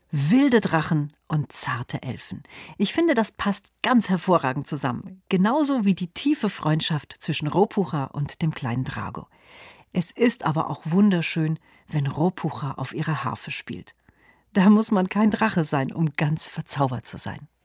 Wilde Drachen und zarte Elfen. Ich finde, das passt ganz hervorragend zusammen. Genauso wie die tiefe Freundschaft zwischen Ropucha und dem kleinen Drago. Es ist aber auch wunderschön, wenn Ropucha auf ihrer Harfe spielt. Da muss man kein Drache sein, um ganz verzaubert zu sein.